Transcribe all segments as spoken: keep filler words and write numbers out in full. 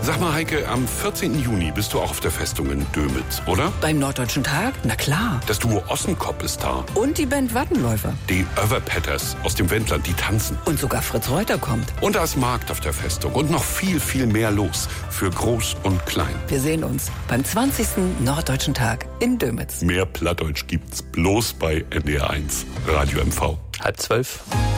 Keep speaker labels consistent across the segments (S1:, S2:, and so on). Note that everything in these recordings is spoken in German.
S1: Sag mal, Heike, am vierzehnten Juni bist du auch auf der Festung in Dömitz, oder?
S2: Beim Norddeutschen Tag? Na klar.
S1: Das Duo Ossenkop ist da.
S2: Und die Band Wattenläufer.
S1: Die Överpetters aus dem Wendland, die tanzen.
S2: Und sogar Fritz Reuter kommt.
S1: Und da ist Markt auf der Festung und noch viel, viel mehr los. Für Groß und Klein.
S2: Wir sehen uns beim zwanzigsten Norddeutschen Tag in Dömitz.
S1: Mehr Plattdeutsch gibt's bloß bei N D R eins Radio M V.
S3: Halb zwölf.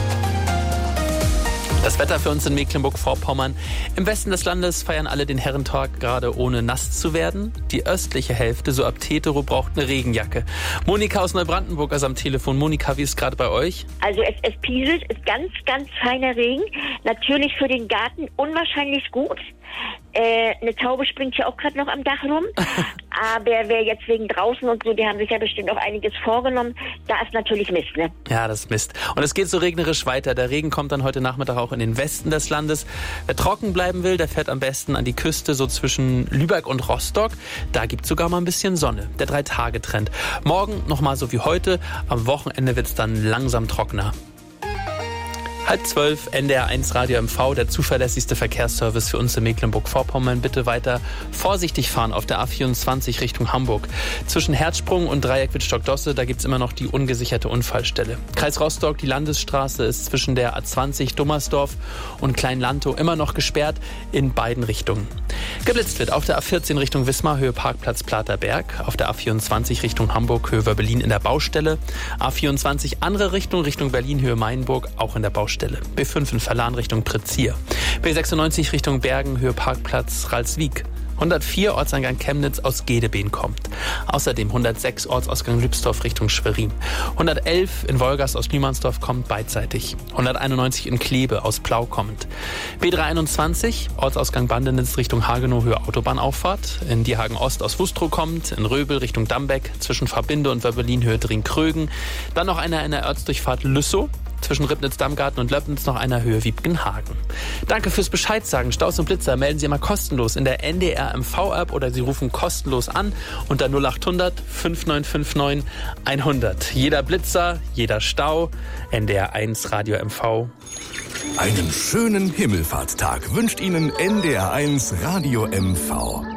S3: Das Wetter für uns in Mecklenburg-Vorpommern. Im Westen des Landes feiern alle den Herrentag, gerade ohne nass zu werden. Die östliche Hälfte, so ab Tetero, braucht eine Regenjacke. Monika aus Neubrandenburg ist am Telefon. Monika, wie ist es gerade bei euch?
S4: Also es, es pieselt, ist ganz, ganz feiner Regen. Natürlich für den Garten unwahrscheinlich gut. Äh, eine Taube springt ja auch gerade noch am Dach rum. Aber wer jetzt wegen draußen und so, die haben sich ja bestimmt auch einiges vorgenommen. Da ist natürlich Mist, ne?
S3: Ja, das ist Mist. Und es geht so regnerisch weiter. Der Regen kommt dann heute Nachmittag auch in den Westen des Landes. Wer trocken bleiben will, der fährt am besten an die Küste, so zwischen Lübeck und Rostock. Da gibt es sogar mal ein bisschen Sonne. Der Drei-Tage-Trend. Morgen nochmal so wie heute. Am Wochenende wird es dann langsam trockener. Halb zwölf, N D R eins Radio M V, der zuverlässigste Verkehrsservice für uns in Mecklenburg-Vorpommern. Bitte weiter vorsichtig fahren auf der A vierundzwanzig Richtung Hamburg. Zwischen Herzsprung und Dreieck Wittstock-Dosse, da gibt's immer noch die ungesicherte Unfallstelle. Kreis Rostock, die Landesstraße ist zwischen der A zwanzig Dummersdorf und Klein-Lantow immer noch gesperrt in beiden Richtungen. Geblitzt wird auf der A vierzehn Richtung Wismar, Höhe Parkplatz Platerberg. Auf der A vierundzwanzig Richtung Hamburg, Höhe Wörbelin in der Baustelle. A vierundzwanzig andere Richtung, Richtung Berlin, Höhe Mainburg, auch in der Baustelle. B fünf in Verlan Richtung Pretzier. B sechsundneunzig Richtung Bergen, Höhe Parkplatz Ralswiek. hundertvier Ortseingang Chemnitz aus Gedebeen kommt. Außerdem hundertsechs Ortsausgang Lübsdorf Richtung Schwerin. hundertelf in Wolgast aus Lümansdorf kommt beidseitig. hunderteinundneunzig in Kleve aus Plau kommt. B dreihunderteinundzwanzig Ortsausgang Bandenitz Richtung Hagenow, Höhe Autobahnauffahrt. In Diehagen Ost aus Wustrow kommt. In Röbel Richtung Dambeck zwischen Verbinde und Wörbelin, Höhe Dringkrögen. Dann noch einer in der Ortsdurchfahrt Lüssow. Zwischen Ribnitz-Dammgarten und Löppnitz noch einer Höhe Wiebkenhagen. Danke fürs Bescheid sagen. Staus und Blitzer melden Sie immer kostenlos in der N D R M V-App oder Sie rufen kostenlos an unter null achthundert fünf neun fünf neun hundert. Jeder Blitzer, jeder Stau, N D R eins Radio M V.
S5: Einen schönen Himmelfahrtstag wünscht Ihnen N D R eins Radio M V.